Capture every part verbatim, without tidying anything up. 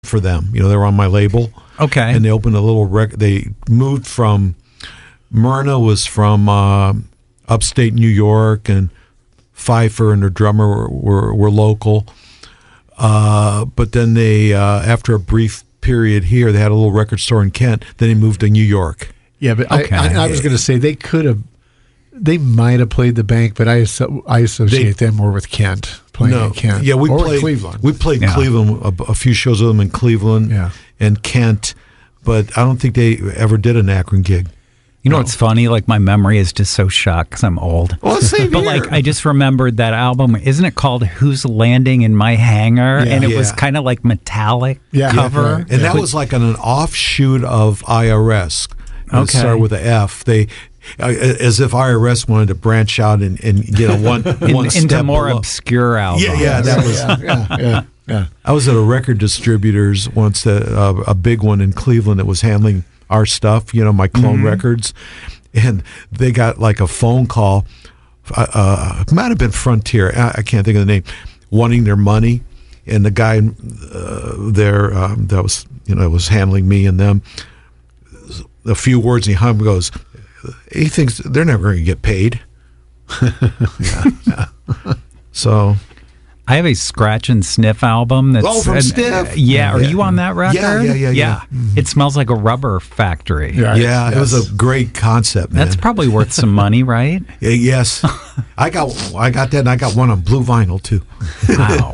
for them. You know, they were on my label. Okay. And they opened a little record. They moved from, Myrna was from uh, upstate New York, and Pfeiffer and her drummer were, were, were local. Uh, but then they, uh, after a brief period here, they had a little record store in Kent. Then they moved to New York. Yeah, but Okay. I, I, I was going to say they could have, they might have played the Bank, but I asso- I associate They- them more with Kent, playing in Kent. Yeah, we or played Cleveland. We played Yeah. Cleveland, a, a few shows with them in Cleveland Yeah. and Kent, but I don't think they ever did an Akron gig. You know what's funny? Like, my memory is just so shot because I'm old. Well, same But here. like, I just remembered that album. Isn't it called "Who's Landing in My Hangar"? Yeah. And it was Yeah. kind of like metallic Yeah. cover. Yeah, right. And that But- was like on an offshoot of I R S. It Okay. started with an F. They, uh, as if I R S wanted to branch out and, and get a one in- one into step more below. obscure albums. Yeah, yeah, that was. yeah, yeah, yeah, yeah. I was at a record distributor's once, that, uh, a big one in Cleveland that was handling our stuff, you know, my Clone Mm-hmm. Records, and they got like a phone call. Uh, uh, it might have been Frontier. I, I can't think of the name. Wanting their money, and the guy uh, there um, that was you know was handling me and them. A few words, and he hung and goes, he thinks they're never going to get paid. yeah, yeah. So. I have a Scratch and Sniff album. That's Oh, from and, Sniff. uh, yeah, are Yeah. you on that record? Yeah, yeah, yeah, yeah. Mm-hmm. It smells like a rubber factory. Yeah. Yeah, Yes. it was a great concept, man. That's probably worth some money, right? Yeah, yes, I got I got that, and I got one on blue vinyl too. Wow.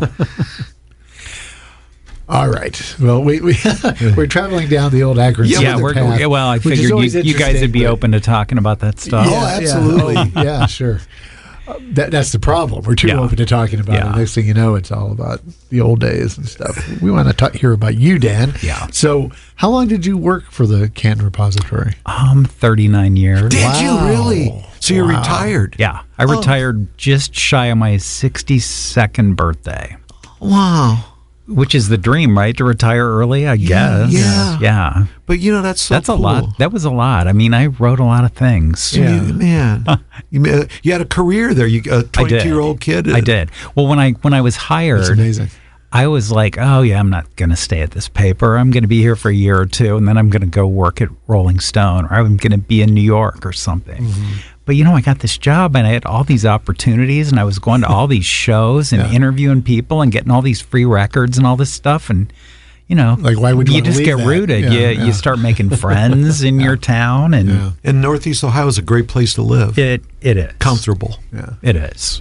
All right. Well, we, we, we're traveling down the old Akron Yeah, yeah, Southern we're path, yeah, well, I which is figured always you, you guys interesting, would be but- open to talking about that stuff. Oh, Yeah, absolutely. Yeah, oh, yeah, sure. Uh, that, that's the problem. We're too Yeah. open to talking about Yeah. it. Next thing you know, it's all about the old days and stuff. We want to talk, hear about you, Dan. Yeah. So, how long did you work for the Canton Repository? Um, thirty-nine years. Did you Wow. really? So you're Wow. retired? Yeah, I Oh. retired just shy of my sixty-second birthday, Wow. which is the dream, right? To retire early, I guess. yeah. yeah. But you know that's so That's a cool. lot. That was a lot. I mean, I wrote a lot of things. So you- man, you, ma- you had a career there. You a I did. twenty-two-year-old kid. I did. Well, when I when I was That's hired, amazing. I was like, oh, yeah, I'm not going to stay at this paper. I'm going to be here for a year or two, and then I'm going to go work at Rolling Stone, or I'm going to be in New York or something. Mm-hmm. But, you know, I got this job, and I had all these opportunities, and I was going to all these shows and Yeah. interviewing people and getting all these free records and all this stuff. And, you know, Like, why would you you wanna just leave get that? rooted? Yeah, you, yeah. you start making friends in your town, and Yeah. And Northeast Ohio is a great place to live. it it is. Comfortable. Yeah. It is.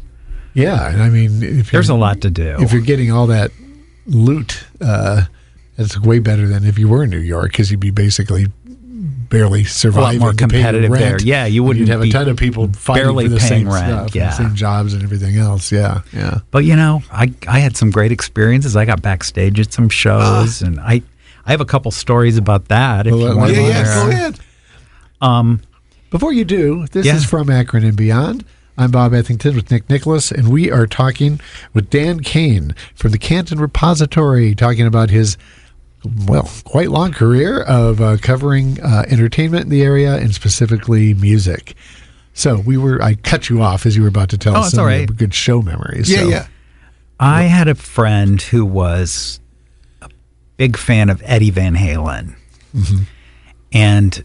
Yeah. And I mean, if There's a you're- lot to do. If you're getting all that loot, uh, it's way better than if you were in New York, because you'd be basically barely surviving. more to pay your competitive there. rent. Yeah, you And wouldn't You'd have be a ton of people fighting barely for the paying same rent, stuff, and yeah. the same jobs and everything else. Yeah, yeah. But you know, I I had some great experiences. I got backstage at some shows, and I I have a couple stories about that. If Well, you let- want Yeah, Well, to yeah. there. Go ahead. Um, Before you do, this Yeah. is From Akron and Beyond. I'm Bob Ethington with Nick Nicholas, and we are talking with Dan Kane from the Canton Repository, talking about his, well, quite long career of uh, covering uh, entertainment in the area and specifically music. So we were, I cut you off as you were about to tell Oh, us it's some all of right. your good show memories. Yeah, So- yeah. I had a friend who was a big fan of Eddie Van Halen, Mm-hmm. and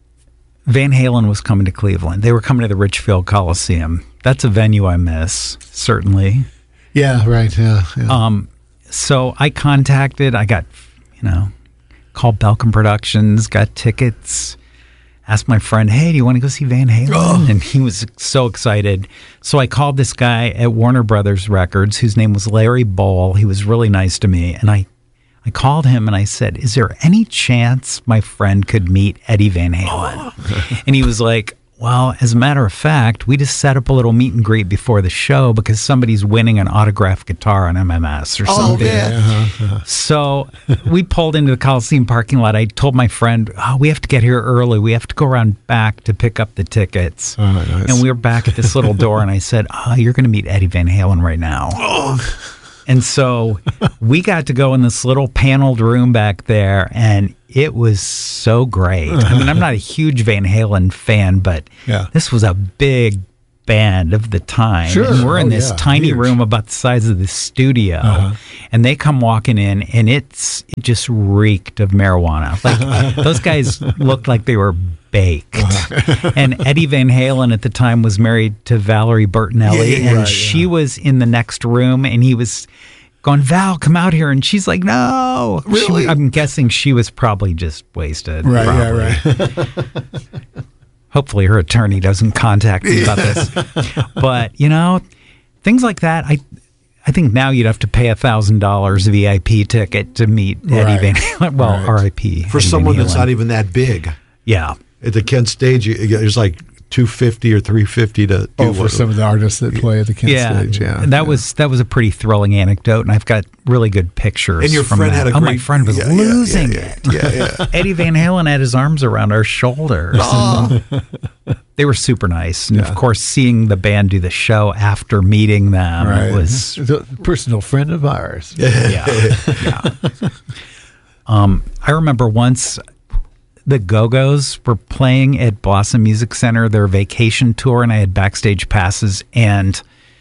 Van Halen was coming to Cleveland. They were coming to the Richfield Coliseum. That's a venue I miss, certainly. Yeah, right. Yeah, yeah. Um, so I contacted, I got, you know, called Belkin Productions, got tickets, asked my friend, hey, do you want to go see Van Halen? Oh. And he was so excited. So I called this guy at Warner Brothers Records, whose name was Larry Bowl. He was really nice to me. And I, I called him and I said, is there any chance my friend could meet Eddie Van Halen? Oh. And he was like, well, as a matter of fact, we just set up a little meet and greet before the show because somebody's winning an autographed guitar on M M S or Oh, something. yeah. So we pulled into the Coliseum parking lot. I told my friend, oh, we have to get here early. We have to go around back to pick up the tickets. Oh, nice. And we were back at this little door, and I said, oh, you're going to meet Eddie Van Halen right now. And so we got to go in this little paneled room back there, and it was so great. I mean, I'm not a huge Van Halen fan, but Yeah. this was a big band of the time. Sure. And we're in Oh, this yeah. tiny Huge. room about the size of the studio. Uh-huh. And they come walking in, and it's it just reeked of marijuana. Like those guys looked like they were baked. Uh-huh. And Eddie Van Halen at the time was married to Valerie Bertinelli, Yeah, yeah, and right, she yeah. was in the next room, and he was going, "Val, come out here," and she's like, "No." She- Really? I'm guessing she was probably just wasted. Right, probably. yeah, right. Hopefully her attorney doesn't contact me about this. But, you know, things like that, I I think now you'd have to pay a one thousand dollars V I P ticket to meet Eddie Right. Van Halen. Well, Right. R I P For Eddie Van someone that's Halen. not even that big. Yeah. At the Kent stage, you, you- there's like two fifty or three fifty to do Oh, for what- some of the artists that play at the Kent Yeah, stage. Yeah. And that yeah. was that was a pretty thrilling anecdote, and I've got really good pictures. And your from friend that. had a oh, great... my friend was yeah, yeah, losing yeah, it. Yeah, yeah. yeah. Eddie Van Halen had his arms around our shoulders. Oh. They were super nice, and Yeah. of course, seeing the band do the show after meeting them Right. was The personal friend of ours. yeah, yeah. Um, I remember once the Go-Go's were playing at Blossom Music Center, their vacation tour, and I had backstage passes, and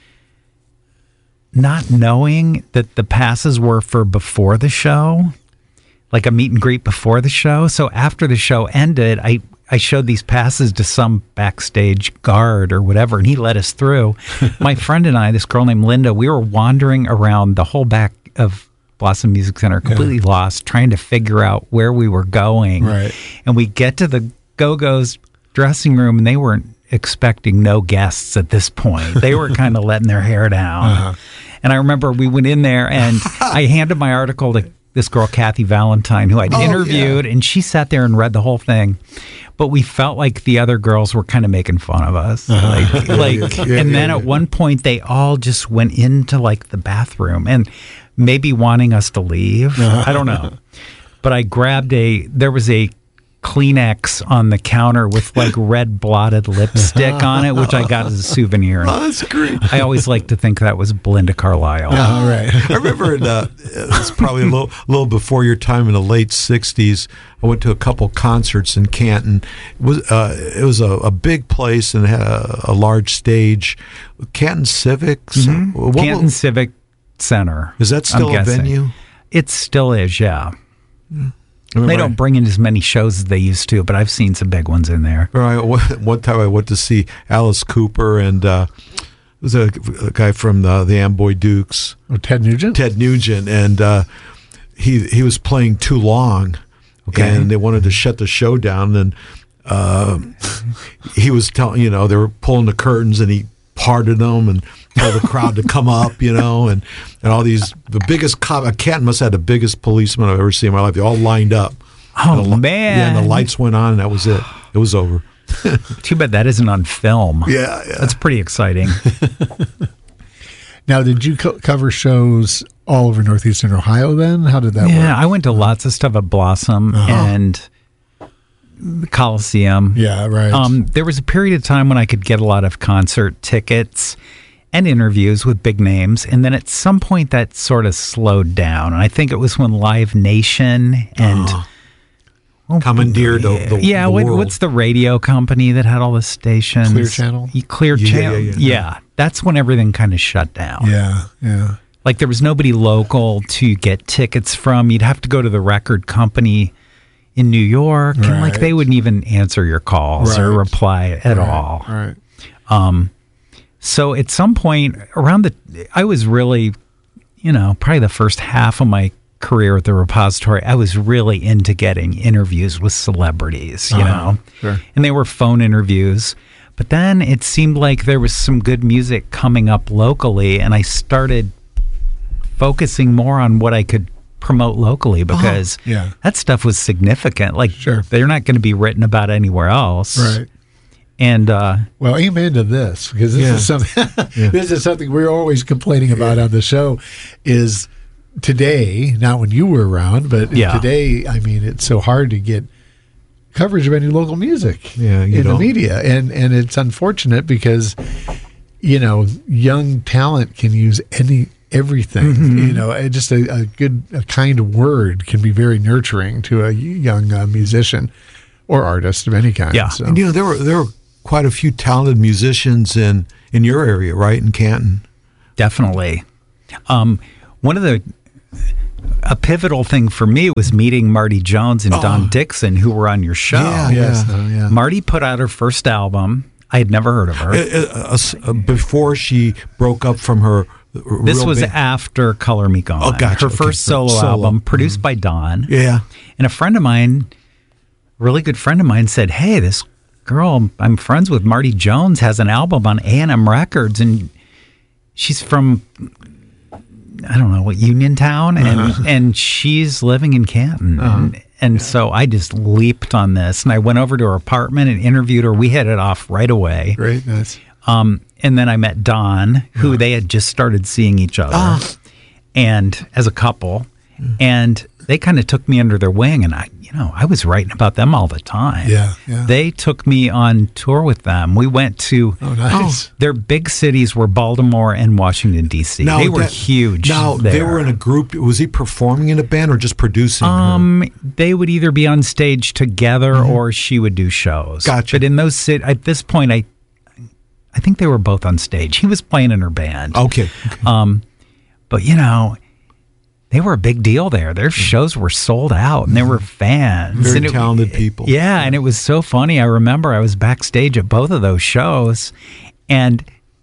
not knowing that the passes were for before the show, like a meet and greet before the show. So after the show ended, I, I showed these passes to some backstage guard or whatever, and he let us through. My friend and I, this girl named Linda, we were wandering around the whole back of Blossom Music Center, completely lost, trying to figure out where we were going. Right. And we get to the Go-Go's dressing room, and they weren't expecting no guests at this point. They were kind of letting their hair down. Uh-huh. And I remember we went in there, and I handed my article to this girl, Kathy Valentine, who I'd Oh, interviewed, and she sat there and read the whole thing. But we felt like the other girls were kind of making fun of us. Like, like, yeah, and then yeah, at one point, they all just went into like the bathroom and maybe wanting us to leave. I don't know. But I grabbed a, there was a Kleenex on the counter with like red blotted lipstick on it, which I got as a souvenir. Oh, that's great. I always like to think that was Belinda Carlisle. All right. I remember in, uh, it was probably a little, little before your time in the late sixties. I went to a couple concerts in Canton. It was uh, it was a, a big place and had a, a large stage. Canton Civics. Mm-hmm. What- Canton Civic Center. Is that still I'm a guessing. venue? It still is, yeah. I remember They don't bring in as many shows as they used to, but I've seen some big ones in there. I, one time I went to see Alice Cooper and uh, it was a, a guy from the, the Amboy Dukes, Oh, Ted Nugent? Ted Nugent, and uh, he he was playing too long, Okay. and they wanted to shut the show down. And uh, he was telling, you know, they were pulling the curtains, and he parted them and told the crowd to come up, you know, and, and all these the biggest cop. Canton must have had the biggest policeman I've ever seen in my life. They all lined up. Oh, And the li- man. Yeah, and the lights went on, and that was it. It was over. Too bad that isn't on film. Yeah, yeah. That's pretty exciting. Now, did you co- cover shows all over Northeastern Ohio then? How did that Yeah, work? I went to lots of stuff at Blossom and the Coliseum. Yeah, right. Um, there was a period of time when I could get a lot of concert tickets and interviews with big names, and then at some point that sort of slowed down. And I think it was when Live Nation and Oh. Commandeered the, the, yeah, the what, world. what's the radio company that had all the stations? Clear Channel? Y- Clear Yeah, Channel. yeah, Yeah, yeah. that's when everything kind of shut down. yeah, yeah. Like there was nobody local to get tickets from. You'd have to go to the record company in New York, and like Right. they wouldn't even answer your calls or Right. reply at Right, all. Right. Um, so at some point around the, I was really, you know, probably the first half of my career at the repository, I was really into getting interviews with celebrities, you Uh-huh, know, sure. and they were phone interviews. But then it seemed like there was some good music coming up locally, and I started focusing more on what I could promote locally because yeah. that stuff was significant. Like Sure. they're not going to be written about anywhere else. Right. And uh, Well, amen to this because this Yeah. is something. This is something we're always complaining about on the show. Is today, not when you were around, but Yeah. today. I mean, it's so hard to get coverage of any local music Yeah, you in the don't. media, and and it's unfortunate because you know young talent can use any everything. Mm-hmm. You know, and just a, a good, a kind word can be very nurturing to a young uh, musician or artist of any kind. Yeah. So. And, you know, there were there were quite a few talented musicians in in your area, right, in Canton. Definitely. Um, one of the a pivotal thing for me was meeting Marty Jones and Oh. Don Dixon, who were on your show. Yeah, Yes. yeah. uh, yeah. Marty put out her first album. I had never heard of her. Uh, uh, uh, uh, before she broke up from her r- This real was band- after Color Me Gone. Oh, gotcha. Her Okay. first solo, Solo. album, produced by Don. yeah. And a friend of mine, really good friend of mine, said, "Hey, this girl I'm friends with, Marty Jones, has an album on A and M Records, and she's from, I don't know, what, Uniontown, and Uh-huh. and she's living in Canton." And, and so I just leaped on this, and I went over to her apartment and interviewed her. We hit it off right away. Great. Nice. Um, and then I met Don, who they had just started seeing each other, Ah. and as a couple, and they kind of took me under their wing, and I, you know, I was writing about them all the time. Yeah, yeah. They took me on tour with them. We went to Oh, nice. their big cities were Baltimore and Washington D C. Now They were that- huge. Now they there. were in a group. Was he performing in a band or just producing? her? Um, they would either be on stage together or she would do shows. Mm-hmm. Gotcha. But in those sit at this point, I, I think they were both on stage. He was playing in her band. Okay. okay. Um, but you know, they were a big deal there. Their shows were sold out, and there were fans. Very and it- talented people. Yeah, and it was so funny. I remember I was backstage at both of those shows, and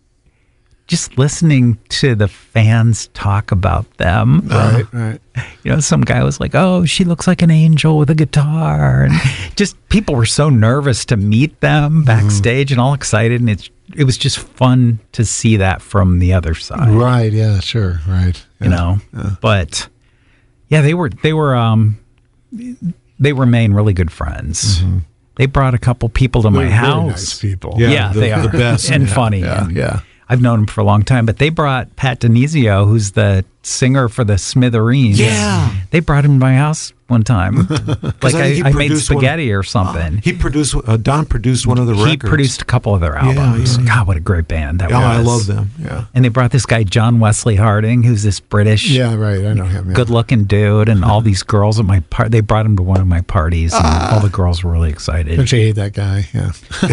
just listening to the fans talk about them. Right. Right. You know, some guy was like, "Oh, she looks like an angel with a guitar," and just people were so nervous to meet them backstage and all excited, and it's it was just fun to see that from the other side. Right. Yeah. Sure. Right. You Yeah. know, Yeah. but yeah, they were they were um they remain really good friends. They brought a couple people to my Very, very house. nice people. Yeah, Yeah, the- they are the best. and Yeah, funny. Yeah. and Yeah. I've known him for a long time, but they brought Pat Denizio, who's the singer for the Smithereens. Yeah. They brought him to my house one time. like I I, think he I, made produced one- spaghetti or something. He produced. Uh, Don produced one of the he records. produced a couple of their albums. yeah, yeah. God, what a great band that Oh, was. I love them. Yeah. And they brought this guy, John Wesley Harding, who's this British Yeah. Right. I know him. Yeah. good-looking dude, and all these girls at my part. They brought him to one of my parties, and Ah. all the girls were really excited. Don't you hate that guy? Yeah.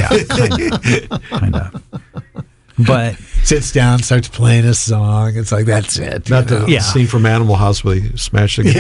Yeah, kind of. But Sits down, starts playing a song. It's like that's it. Not you the know? Yeah. scene from Animal House where he smashed the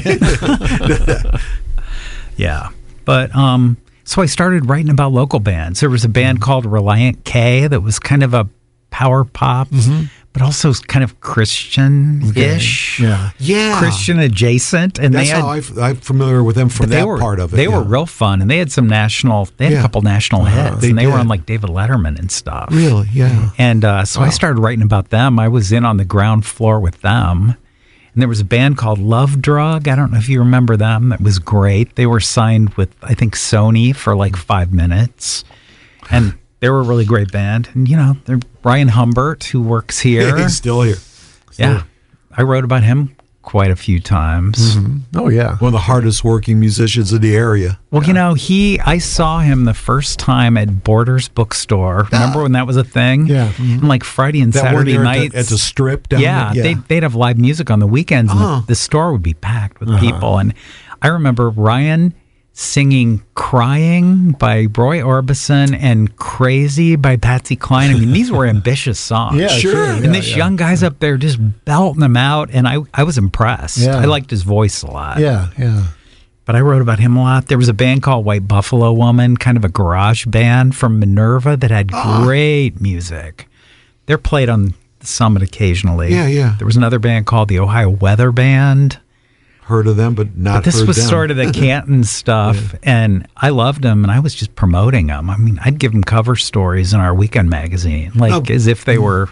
guitar. right. yeah, but um, so I started writing about local bands. There was a band Mm-hmm. called Reliant K that was kind of a power pop, but also kind of Christian-ish. Yeah. Yeah. Christian adjacent, and That's they had. how I, I'm familiar with them from they that were, part of it. They yeah. were real fun, and they had some national. They had Yeah. a couple national hits, They and they were did. on like David Letterman and stuff. Really, yeah. And uh, so I started writing about them. I was in on the ground floor with them. And there was a band called Love Drug. I don't know if you remember them. That was great. They were signed with, I think, Sony for like five minutes. And they were a really great band. And, you know, they're Brian Humbert, who works here. He's still here. Yeah. I wrote about him quite a few times. Oh yeah. One of the hardest working musicians in the area. Well, you know, he, I saw him the first time at Borders Bookstore. Remember when that was a thing? Yeah. And like Friday and That one Saturday there nights. at the, at the strip down yeah, there. They'd, they'd have live music on the weekends, and Oh. the, the store would be packed with people. And I remember Ryan singing Crying by Roy Orbison and Crazy by Patsy Cline. I mean, these were ambitious songs. Yeah, Sure. sure. And yeah, this yeah. young guy's up there just belting them out, and I, I was impressed. Yeah. I liked his voice a lot. Yeah. Yeah. But I wrote about him a lot. There was a band called White Buffalo Woman, kind of a garage band from Minerva that had great music. They're played on the Summit occasionally. Yeah, yeah. There was another band called the Ohio Weather Band. Heard of them, but not But this heard was them. sort of the Canton stuff, and I loved them, and I was just promoting them. I mean, I'd give them cover stories in our weekend magazine, like Oh. as if they were,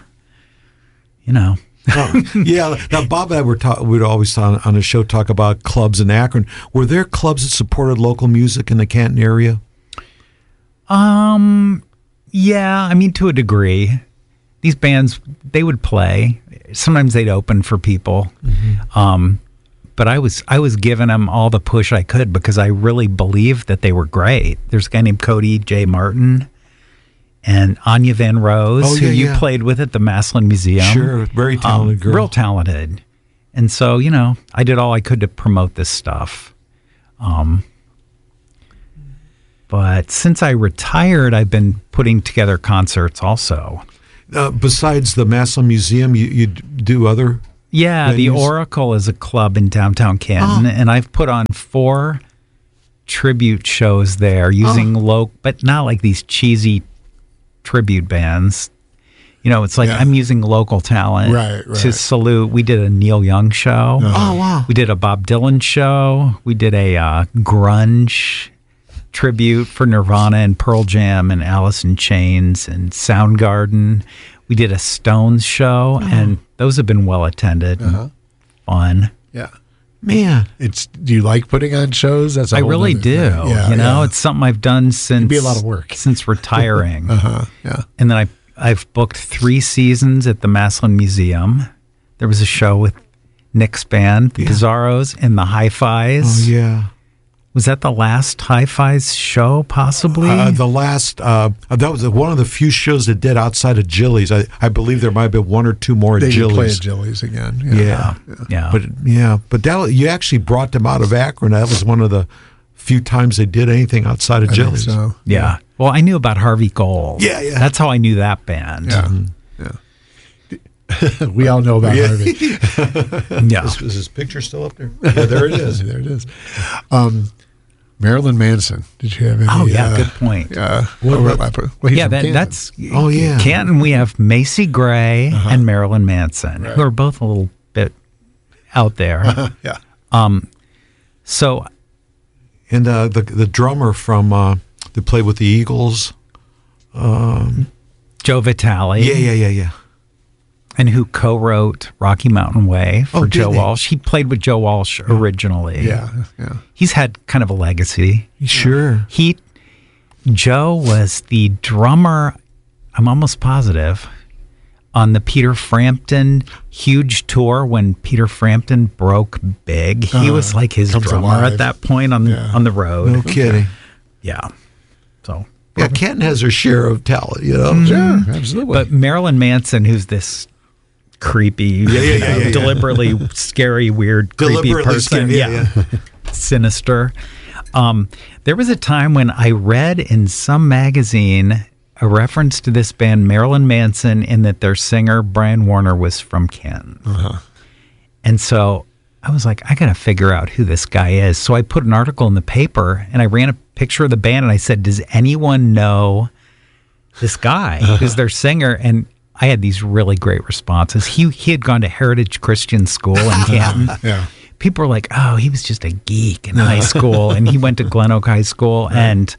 you know. Oh, yeah. Now, Bob and I were ta- we'd always on, on the show talk about clubs in Akron. Were there clubs that supported local music in the Canton area? Um, yeah, I mean, to a degree. These bands, they would play. Sometimes they'd open for people. Um, but I was I was giving them all the push I could because I really believed that they were great. There's a guy named Cody J. Martin and Anya Van Rose, Oh, who yeah, you yeah. played with at the Maslin Museum. Sure, very talented girl. Real talented. And so, you know, I did all I could to promote this stuff. Um, But since I retired, I've been putting together concerts also. Uh, besides the Massillon Museum, you, you do other? Yeah, venues? the Oracle is a club in downtown Canton, Oh. and I've put on four tribute shows there using Oh. low, but not like these cheesy tribute bands. You know, it's like Yeah. I'm using local talent Right, right. to salute. We did a Neil Young show. Oh, wow. We did a Bob Dylan show. We did a uh, grunge tribute for Nirvana and Pearl Jam and Alice in Chains and Soundgarden. We did a Stones show, and those have been well attended, Uh-huh. and fun. Yeah. Man. It's. Do you like putting on shows? That's. A I whole really nother do. thing. Yeah, you know, yeah. it's something I've done since be a lot of work. since retiring. Uh-huh. Yeah. And then I I've booked three seasons at the Massillon Museum. There was a show with Nick's band, the Yeah. Bizarros, and the Hi-Fis. Oh, yeah. Was that the last Hi-Fi's show, possibly? Uh, the last, uh, that was one of the few shows that did outside of Jilly's. I, I believe there might have been one or two more at They can play at Jilly's. Jilly's again. Yeah. yeah. But yeah, but that, you actually brought them out of Akron. That was one of the few times they did anything outside of I think Jilly's. so. yeah. Well, I knew about Harvey Gold. Yeah, yeah. That's how I knew that band. Yeah. Yeah. We all know about Yeah. Harvey. Yeah. Is, is his picture still up there? Yeah, there it is. There it is. Um, Marilyn Manson. Did you have any? Oh, yeah. uh, Good point. Uh, What over about- at my- well, he's yeah, from that, Canton. that's Oh, yeah. Canton. We have Macy Gray and Marilyn Manson, Right. who are both a little bit out there. yeah. Um, so And uh, the the drummer from uh, that played with the Eagles. Joe Vitale, Yeah, yeah, yeah, yeah. and who co-wrote Rocky Mountain Way for Oh, did Joe he? Walsh. He played with Joe Walsh originally. Yeah. Yeah. He's had kind of a legacy. Sure. He, Joe was the drummer, I'm almost positive, on the Peter Frampton huge tour when Peter Frampton broke big. He Uh, was like his Comes drummer Alive. at that point on Yeah. on the road. No kidding. Yeah. So, Yeah, Canton has her share of talent, you know. Sure. Absolutely. but Marilyn Manson, who's this creepy, yeah, yeah, yeah, yeah. deliberately scary, weird, creepy Deliberately person, scary, yeah, sinister. Um, there was a time when I read in some magazine a reference to this band, Marilyn Manson, and that their singer, Brian Warner, was from Canton. Uh-huh. And so I was like, I got to figure out who this guy is. So I put an article in the paper and I ran a picture of the band and I said, does anyone know this guy who's their singer? And I had these really great responses. He he had gone to Heritage Christian School in Canton. yeah. People were like, oh, he was just a geek in high school. And he went to Glen Oak High School. And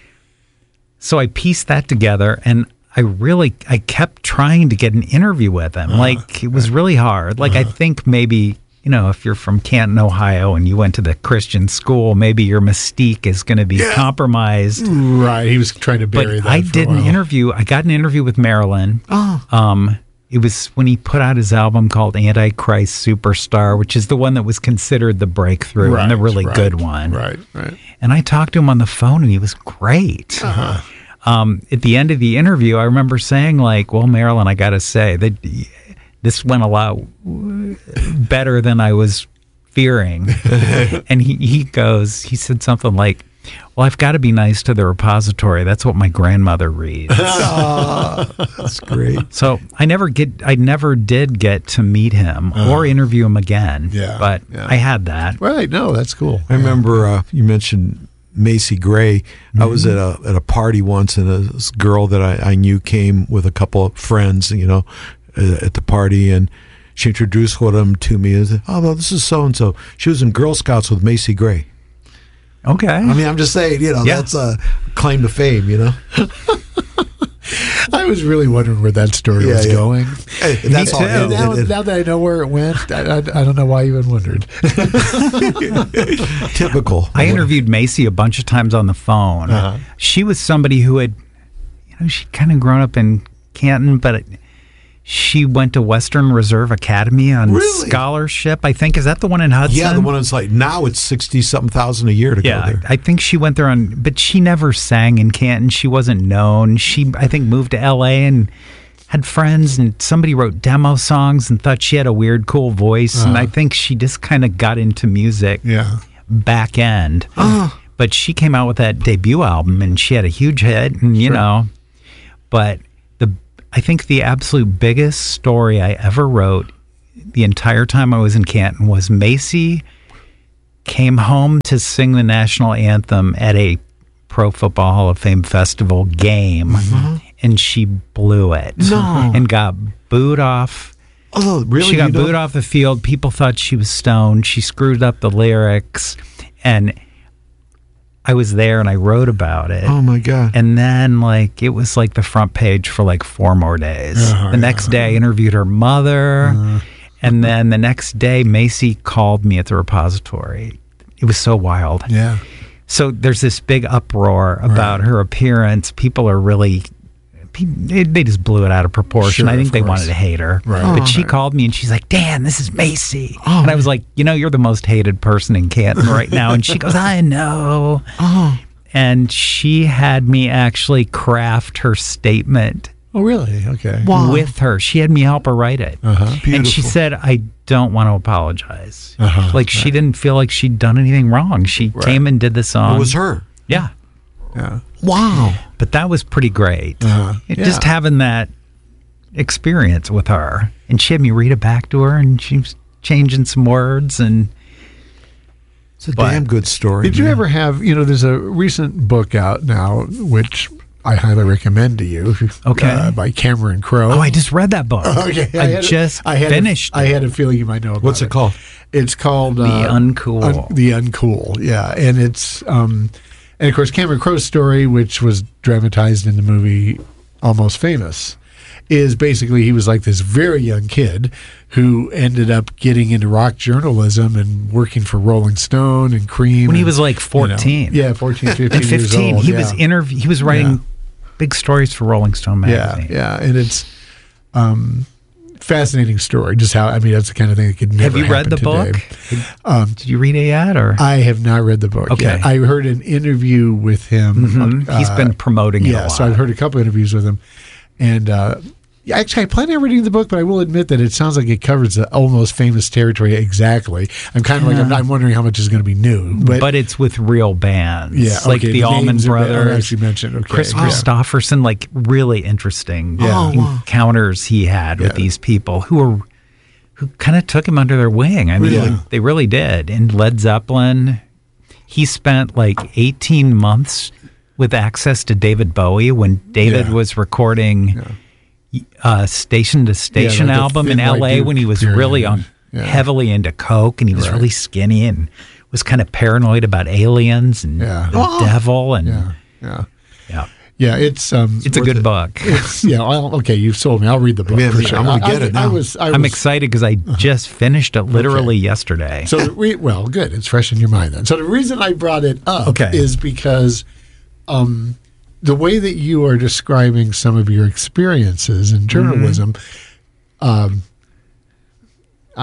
so I pieced that together. And I really, I kept trying to get an interview with him. Like, it was really hard. Like, I think maybe, you know, if you're from Canton, Ohio, and you went to the Christian school, maybe your mystique is going to be compromised. Right. He was trying to bury But that. I for a did an while. interview. I got an interview with Marilyn. Oh. Um, it was when he put out his album called Antichrist Superstar, which is the one that was considered the breakthrough and the Right, really right, good one. Right. Right. And I talked to him on the phone, and he was great. Uh-huh. Um, at the end of the interview, I remember saying, like, well, Marilyn, I got to say that this went a lot better than I was fearing. And he, he goes, he said something like, well, I've got to be nice to the repository. That's what my grandmother reads. Oh, that's great. So I never get, I never did get to meet him or interview him again. Yeah, But yeah. I had that. Right. No, that's cool. I remember uh, you mentioned Macy Gray. I was at a at a party once, and a this girl that I, I knew came with a couple of friends, you know, uh, at the party, and she introduced one of them to me as, oh, well, this is so and so. She was in Girl Scouts with Macy Gray. Okay. I mean, I'm just saying, you know, Yeah. that's a claim to fame, you know. I was really wondering where that story Yeah, was yeah. going. Hey, that's all. too. it- Now, it- it- now that I know where it went, I, I, I don't know why I even wondered. typical. I interviewed Macy a bunch of times on the phone. Uh-huh. She was somebody who had, you know, she'd kind of grown up in Canton, but it, she went to Western Reserve Academy on Really? scholarship. I think is that the one in Hudson? Yeah, the one that's like now it's sixty something thousand a year to Yeah, go there. I think she went there on, but she never sang in Canton. She wasn't known. She, I think, moved to L A and had friends, and somebody wrote demo songs and thought she had a weird, cool voice. And I think she just kind of got into music Yeah. back end. Oh. but she came out with that debut album, and she had a huge hit, and you Sure. know, but the I think the absolute biggest story I ever wrote the entire time I was in Canton was Macy came home to sing the national anthem at a Pro Football Hall of Fame festival game, and she blew it. No. And got booed off. Oh, really? She got You don't- booed off the field. People thought she was stoned. She screwed up the lyrics. And I was there and I wrote about it. Oh, my God. And then, like, it was like the front page for like four more days. Uh-huh, the next day, I interviewed her mother. Uh-huh. And then the next day, Macy called me at the repository. It was so wild. Yeah. So there's this big uproar about Right. her appearance. People are really, pe- they, they just blew it out of proportion. Sure, I think of they course. wanted to hate her. Right. But Oh. she Right. called me and she's like, Dan, this is Macy. Oh, and I was like, you know, you're the most hated person in Canton right now. And she goes, I know. Oh, And she had me actually craft her statement Oh, really? Okay. Wow. with her. She had me help her write it. Uh-huh. And she Beautiful. said, I don't want to apologize. Uh-huh. Like, she didn't feel like she'd done anything wrong. She came and did the song. it was her. Yeah. Yeah. Wow. But that was pretty great. Uh-huh. It- Yeah. Just having that experience with her. And she had me read it back to her, and she was changing some words. And It's a But- damn good story. Did you man. ever have, you know, there's a recent book out now, which I highly recommend to you. Okay. Uh, by Cameron Crowe. oh, I just read that book. Okay. I, had a- just I had finished A, I it. had a feeling you might know about What's it called? It's called The uh, Uncool. Un- the Uncool, yeah. And it's, um, and of course, Cameron Crowe's story, which was dramatized in the movie Almost Famous, is basically he was like this very young kid who ended up getting into rock journalism and working for Rolling Stone and Cream. When he and, was like you know, fourteen. yeah, fourteen, fifteen And years fifteen. old. He yeah. was interv- He was writing Yeah. big stories for Rolling Stone Yeah, magazine. yeah, and it's um, fascinating story. Just how I mean, that's the kind of thing that could never. Have you read happen the today. book? Um, Did you read it yet? Or I have not read the book Okay. yet. I heard an interview with him. Mhm. He's uh, been promoting it a Yeah, lot. so I've heard a couple interviews with him, and uh, yeah, actually, I plan on reading the book, but I will admit that it sounds like it covers the Almost Famous territory exactly. I'm kind of like I'm, I'm wondering how much is going to be new, but, but it's with real bands. yeah, like okay, the Allman names are- are Brothers. actually mentioned. Okay, Chris yeah. Christopherson, like really interesting Yeah. Oh, wow. encounters he had with Yeah. these people who were who kind of took him under their wing. I mean, Really? like, they really did. And Led Zeppelin, he spent like eighteen months with access to David Bowie when David Yeah. was recording uh, Station to Station like the album in Thin White L A Duke when he was period. really on Yeah. heavily into coke, and he was Right. really skinny and was kind of paranoid about aliens and Yeah. the Oh. devil and Yeah, yeah, yeah. yeah. It's um, It's a Worth good it. book. it's yeah. I'll, okay, you've sold me. I'll read the book. Yeah, for yeah, sure. I'm gonna I- get I, it I now. was. I I'm was, excited because I just finished it literally yesterday. So, the re- well, good. It's fresh in your mind then. So, the reason I brought it up Okay. is because um, the way that you are describing some of your experiences in journalism, um, I,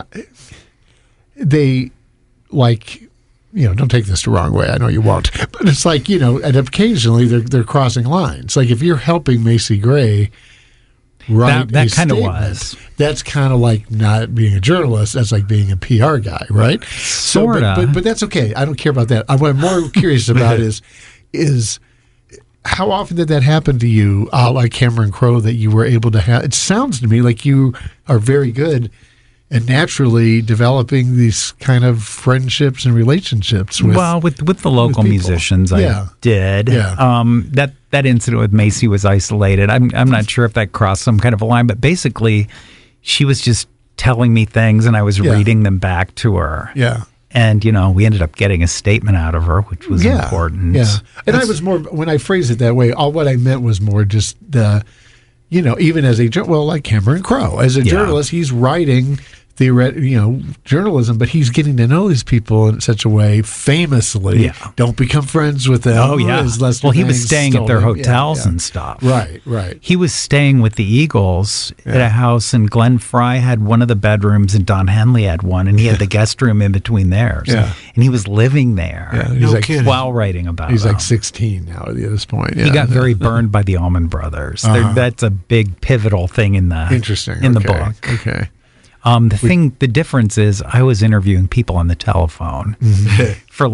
they like, you know, don't take this the wrong way. I know you won't, but it's like, you know, and occasionally they're they're crossing lines. Like if you're helping Macy Gray write That- that a kinda statement, was. that's kind of like not being a journalist. That's like being a P R guy, right? So, but, Sorta. but, but that's okay. I don't care about that. I, what I'm more curious about is is how often did that happen to you, uh, like Cameron Crowe, that you were able to have? It sounds to me like you are very good and naturally developing these kind of friendships and relationships with. well, with with the local people. musicians, I Yeah. did. Yeah. Um, that that incident with Macy was isolated. I'm I'm not sure if that crossed some kind of a line, but basically, she was just telling me things, and I was Yeah. reading them back to her. yeah. And you know, we ended up getting a statement out of her, which was yeah, important. Yeah, and I was more when I phrased it that way. All what I meant was more just the, you know, even as a jour- well, like Cameron Crowe, as a Yeah. journalist, he's writing theoret, you know, journalism, but he's getting to know these people in such a way. Famously, Yeah. don't become friends with them. Oh yeah. as Lester Well, he was Bangs staying at their told him. Yeah, hotels yeah. and stuff. Right, right. He was staying with the Eagles at Yeah. a house, and Glenn Fry had one of the bedrooms, and Don Henley had one, and he had the guest room in between theirs. Yeah. And he was living there Yeah, he's No like kidding. while writing about he's them. like sixteen now at this point. He Yeah. got very burned by the Allman Brothers. They're- Uh-huh. That's a big pivotal thing in the interesting in the Okay, book. Okay. Um, the thing, the difference is, I was interviewing people on the telephone Mm-hmm. for like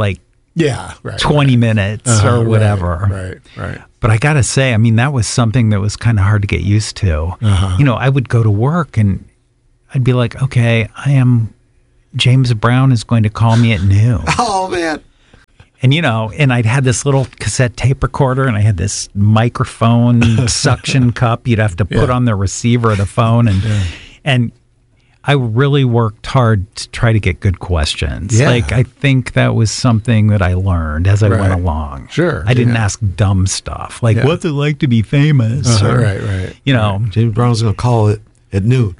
Yeah, right. twenty minutes Uh-huh, or whatever. Right, right. right. But I got to say, I mean, that was something that was kind of hard to get used to. Uh-huh. You know, I would go to work and I'd be like, okay, I am, James Brown is going to call me at noon. Oh, man. And, you know, and I'd had this little cassette tape recorder and I had this microphone suction cup you'd have to put Yeah. on the receiver of the phone. And, Yeah. and I really worked hard to try to get good questions. Yeah. Like, I think that was something that I learned as I Right. went along. Sure, I didn't yeah. ask dumb stuff like, Yeah. what's it like to be famous? Uh-huh, Or, right, right. You know, James Brown's going to call it at noon.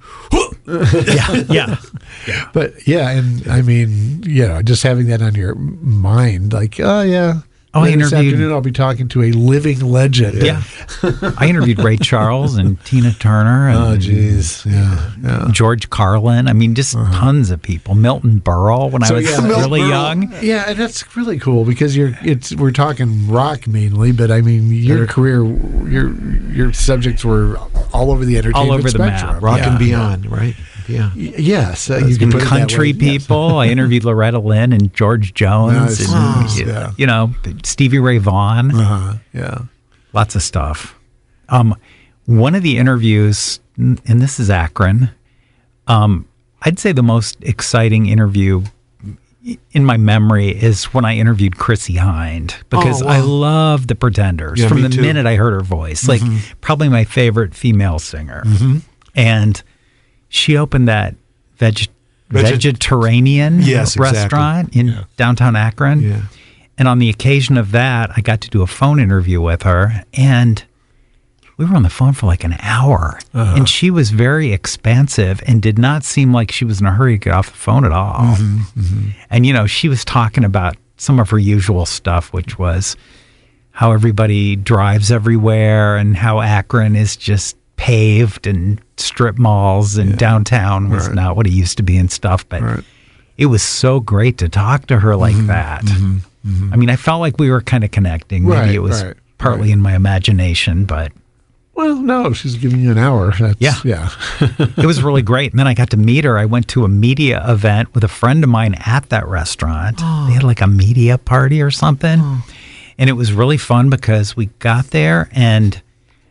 yeah, yeah. But yeah, and I mean, you know, just having that on your mind, like, oh yeah, Oh, I later this interviewed- afternoon I'll be talking to a living legend. Yeah. I interviewed Ray Charles and Tina Turner and Oh, geez. Yeah. Yeah. George Carlin. I mean, just tons of people. Milton Berle when So, I was yeah, really Milton Berle. young. Yeah, and that's really cool because you're it's we're talking rock mainly, but I mean your career, your your subjects were all over the entertainment over the map. spectrum. Rock yeah. and beyond, right? Yeah. Y- Yes, uh, you can And put it that country way, yes. people. I interviewed Loretta Lynn and George Jones Nice. and, Wow. you, Yeah. you know, Stevie Ray Vaughan. Uh-huh. Yeah. Lots of stuff. Um, one of the interviews, and this is Akron, um, I'd say the most exciting interview in my memory is when I interviewed Chrissy Hind because Oh, wow. I love the Pretenders Yeah, from me the too. minute I heard her voice. Like probably my favorite female singer. Mm-hmm. And she opened that veg- Veg- vegetarian Yes, exactly. restaurant in downtown Akron. Yeah. And on the occasion of that, I got to do a phone interview with her, and we were on the phone for like an hour. Uh-huh. And she was very expansive and did not seem like she was in a hurry to get off the phone at all. Mm-hmm, And, you know, she was talking about some of her usual stuff, which was how everybody drives everywhere and how Akron is just paved and strip malls and downtown was Right. not what it used to be and stuff. But Right. it was so great to talk to her like Mm-hmm, that. I mean, I felt like we were kind of connecting. Maybe Right, it was right, partly right. in my imagination, but Well, no, she's giving you an hour. That's, Yeah. Yeah. it was really great. And then I got to meet her. I went to a media event with a friend of mine at that restaurant. They had like a media party or something. And it was really fun because we got there and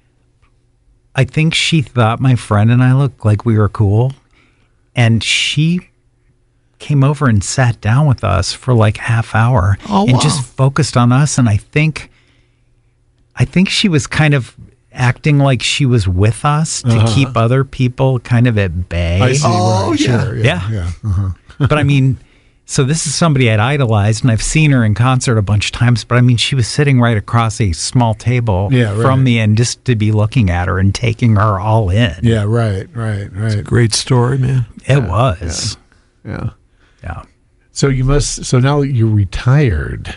I think she thought my friend and I looked like we were cool. And she came over and sat down with us for like half hour Oh, and wow. just focused on us. And I think, I think she was kind of acting like she was with us to Uh-huh. keep other people kind of at bay. I see. Oh, right. yeah. Sure. Yeah. Yeah. Yeah. Uh-huh. But I mean, so this is somebody I'd idolized, and I've seen her in concert a bunch of times. But I mean, she was sitting right across a small table Yeah, right. from me, and just to be looking at her and taking her all in, Yeah. Right. Right. Right. Great story, man. it was. Yeah. Yeah. So you must. So now that you're retired,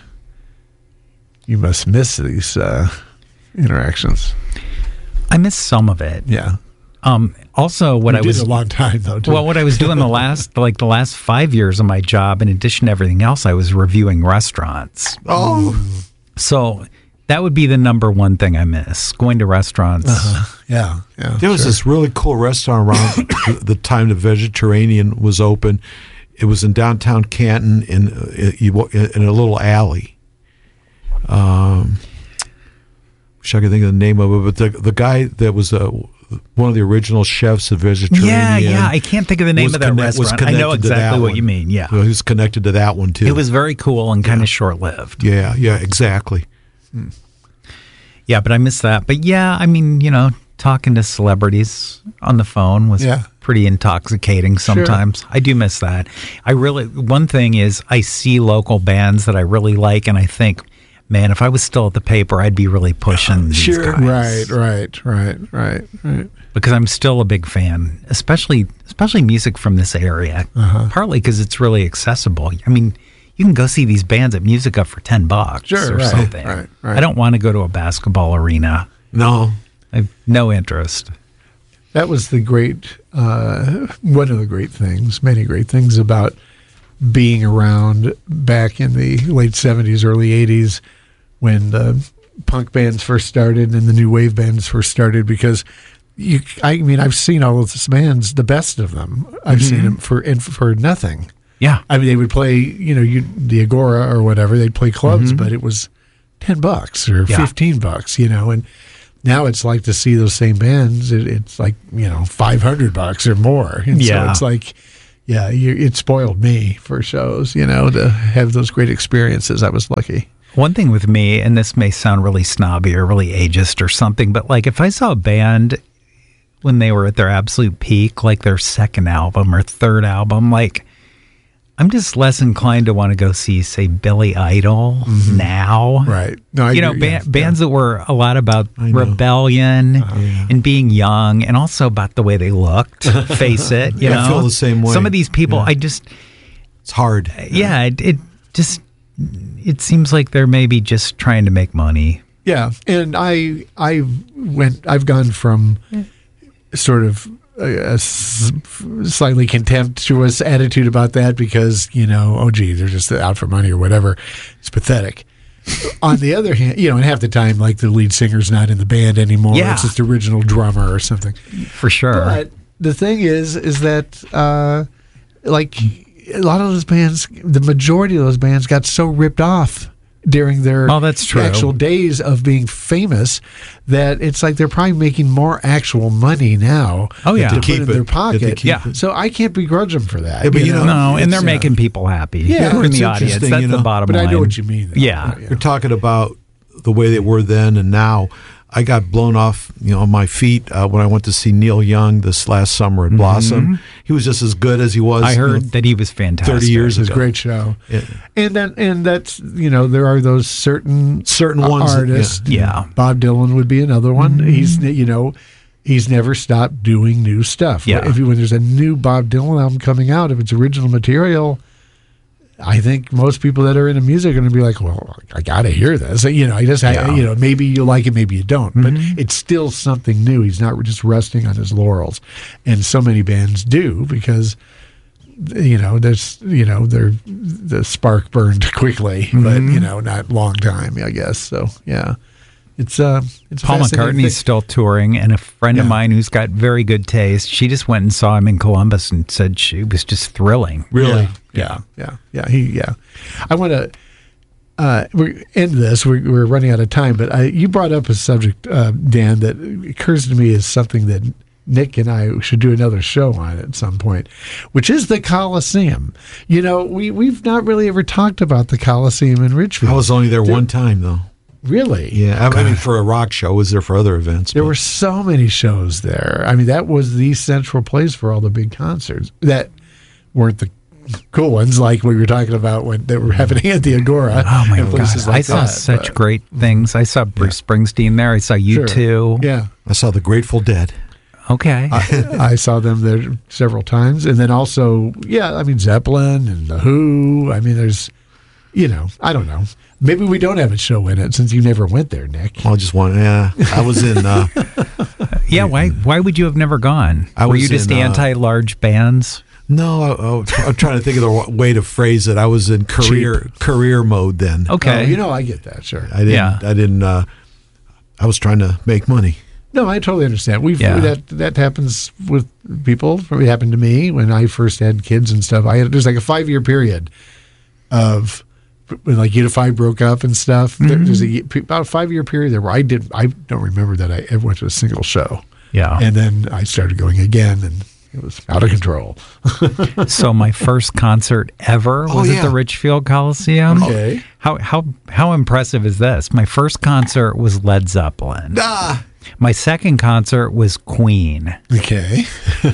you must miss these uh, interactions. I miss some of it. Yeah. Um, also, what you I did was a long time though. Too. well, what I was doing the last like the last five years of my job, in addition to everything else, I was reviewing restaurants. Oh, So that would be the number one thing I miss: going to restaurants. yeah. Yeah. there was sure. this really cool restaurant around the, the time the Vegetarian was open. It was in downtown Canton in uh, you wa- in a little alley. Um, wish I could think of the name of it, but the the guy that was uh, one of the original chefs of Vegetarian. Yeah, yeah. I can't think of the name was of that connect- was restaurant. I know connected to that exactly what one. you mean. Yeah. So he was connected to that one too. It was very cool and kind of short lived. Yeah, yeah, exactly. Yeah, but I miss that. But yeah, I mean, you know, talking to celebrities on the phone was Yeah. pretty intoxicating sometimes. I do miss that. I really, one thing is I see local bands that I really like and I think, man, if I was still at the paper, I'd be really pushing these sure. guys. Right. Right. Right. Right. Right. Because I'm still a big fan, especially especially music from this area. Uh-huh. Partly because it's really accessible. I mean, you can go see these bands at Music Up for ten bucks Sure, or right, something. right, right. I don't want to go to a basketball arena. No, I have no interest. That was the great, uh, one of the great things, many great things about being around back in the late seventies, early eighties when the punk bands first started and the new wave bands first started because you, I mean, I've seen all of these bands, the best of them. I've seen them for, and for nothing. Yeah. I mean, they would play, you know, you, the Agora or whatever. They'd play clubs, Mm-hmm. but it was ten bucks or Yeah. fifteen bucks, you know. And now it's like to see those same bands. It, it's like, you know, five hundred bucks or more. And Yeah. so it's like, yeah, you, it spoiled me for shows, you know, to have those great experiences. I was lucky. One thing with me, and this may sound really snobby or really ageist or something, but like if I saw a band when they were at their absolute peak, like their second album or third album, like I'm just less inclined to want to go see, say, Billy Idol now. Right. No, I you know, agree, ba- yeah, bands that were a lot about I know. rebellion Uh-huh. and being young, and also about the way they looked. Face it, you Yeah, know. I feel the same way. Some of these people, Yeah. I just, It's hard. yeah, it, it just, it seems like they're maybe just trying to make money. Yeah, and I I went. I've gone from sort of a, a s- slightly contemptuous attitude about that because you know, oh gee, they're just out for money or whatever. It's pathetic. On the other hand, you know, and half the time, like the lead singer's not in the band anymore. Yeah. It's just the original drummer or something. For sure. But the thing is, is that uh, like a lot of those bands, the majority of those bands got so ripped off during their Oh, that's true. actual days of being famous that it's like they're probably making more actual money now Oh, yeah. to To put keep in it. their Yeah, to pocket. keep Yeah. it. So I can't begrudge them for that. Yeah, but you know, no, and they're it's, uh, making people happy Yeah, in it's the audience. interesting, That's you the know. bottom But line. I know what you mean. though. Yeah. You're talking about the way they were then and now. I got blown off, you know, on my feet uh, when I went to see Neil Young this last summer at Blossom. He was just as good as he was. I you know, heard that he was fantastic. thirty years It was a ago. great show. Yeah. And then and that's you know there are those certain Certain ones that- artists. yeah. Bob Dylan would be another one. He's you know he's never stopped doing new stuff. Yeah. If you, when there's a new Bob Dylan album coming out, if it's original material, I think most people that are into music are going to be like, well, I got to hear this. You know, I just I, Yeah. you know maybe you like it, maybe you don't, but it's still something new. He's not just resting on his laurels, and so many bands do because you know, there's, you know, they're, the spark burned quickly, but, you know, not long time, I guess. So, yeah, it's, uh, it's a Paul fascinating McCartney's thing. still touring, and a friend of Yeah. mine who's got very good taste, she just went and saw him in Columbus and said she was just thrilling. Really? Yeah. Yeah. Yeah. He, yeah. I want to, uh, we end this. We're, we're running out of time, but I, you brought up a subject, uh, Dan, that occurs to me as something that Nick and I should do another show on at some point, which is the Coliseum. You know, we, we've not really ever talked about the Coliseum in Richfield. I was only there one time, though. Really? Yeah, I mean, for a rock show. I was there for other events. There but- were so many shows there. I mean, that was the central place for all the big concerts that weren't the cool ones like we were talking about when they were happening at the Agora. Oh my and god! places like I saw that, such but- great things. I saw Bruce Springsteen there. I saw you Sure. too. Yeah. I saw the Grateful Dead. Okay. I, I saw them there several times. And then also, yeah, I mean, Zeppelin and The Who. I mean, there's, you know, I don't know. Maybe we don't have a show in it since you never went there, Nick. I just want. Yeah, I was in. Uh, yeah. Why? Why would you have never gone? I Were was you just in, uh, anti-large bands? no, I, I, was- I'm trying to think of the wa- way to phrase it. I was in career career mode then. Okay. Oh, you know, I get that, sure. I didn't. Yeah. I didn't. Uh, I was trying to make money. No, I totally understand. We've Yeah. that that happens with people. It happened to me when I first had kids and stuff. I had there's like a five year period of when like Unify broke up and stuff. There, Mm-hmm. there's a, ye- about a five year period there where I did. I don't remember that I ever went to a single show, Yeah. and then I started going again, and it was out of control. So my first concert ever Oh, was yeah. at the Richfield Coliseum. Okay. How how how impressive is this? My first concert was Led Zeppelin. Ah, My second concert was Queen. Okay.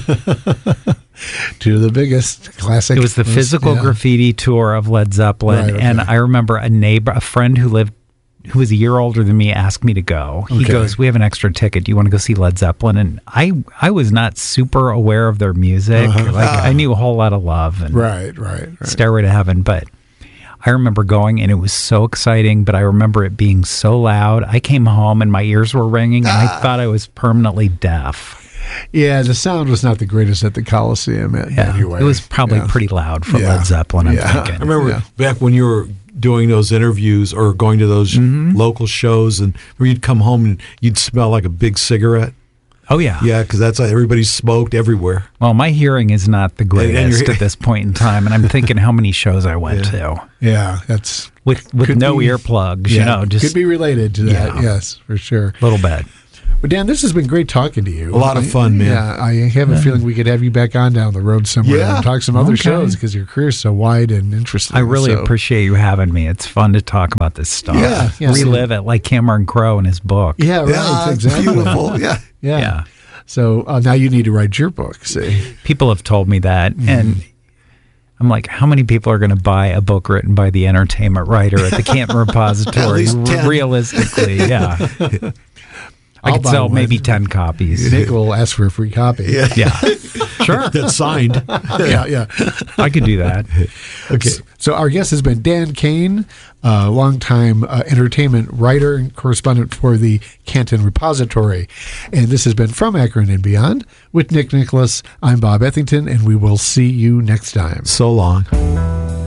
Two of the biggest classic. It was the physical yeah. graffiti tour of Led Zeppelin, Right, okay. and I remember a neighbor, a friend who lived, who was a year older than me, asked me to go. He Okay. goes, "We have an extra ticket. Do you want to go see Led Zeppelin?" And I, I was not super aware of their music. Uh-huh. Like I knew a whole lot of Love and Right, right, right. Stairway to Heaven, but I remember going and it was so exciting. But I remember it being so loud. I came home and my ears were ringing, and I thought I was permanently deaf. Yeah, the sound was not the greatest at the Coliseum a- Yeah, anyway. it was probably Yeah. pretty loud for Yeah. Led Zeppelin. I'm Yeah. thinking. I remember Yeah. back when you were doing those interviews or going to those Mm-hmm. local shows, and where you'd come home and you'd smell like a big cigarette. Oh, yeah. Yeah, because that's how everybody smoked everywhere. Well, my hearing is not the And- and greatest your- at this point in time, and I'm thinking how many shows I went Yeah. to Yeah, that's with with Could no be- earplugs. yeah, You know, just could be related to that. Yeah. Yes, for sure. a little bit. Well, Dan, this has been great talking to you. A lot of I- fun, man. Yeah, I have a feeling we could have you back on down the road somewhere Yeah. and talk some other Okay. shows because your career's so wide and interesting. I really So- appreciate you having me. It's fun to talk about this stuff. Yeah, yeah. Relive it like Cameron Crowe in his book. Yeah, right. Yeah, exactly. beautiful. Yeah. Yeah. Yeah. So uh, now you need to write your book. See? People have told me that, and I'm like, how many people are going to buy a book written by the entertainment writer at the Canton Repository? At least ten. Realistically, yeah. I I'll could buy sell one. maybe ten copies. Nick will ask for a free copy. Yeah. Yeah, sure. That's signed. yeah, yeah. I could do that. Okay. So our guest has been Dan Kane, a longtime uh, entertainment writer and correspondent for the Canton Repository. And this has been From Akron and Beyond with Nick Nicholas. I'm Bob Ethington, and we will see you next time. So long.